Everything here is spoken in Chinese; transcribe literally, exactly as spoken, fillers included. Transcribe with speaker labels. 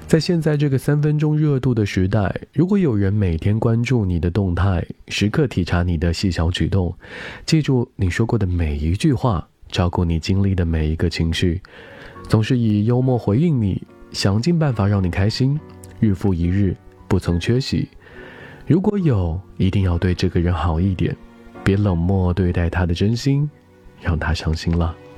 Speaker 1: 在现在这个三分钟热度的时代，如果有人每天关注你的动态，时刻体察你的细小举动，记住你说过的每一句话，照顾你经历的每一个情绪，总是以幽默回应你，想尽办法让你开心，日复一日，不曾缺席。如果有，一定要对这个人好一点，别冷漠对待他的真心，让他伤心了。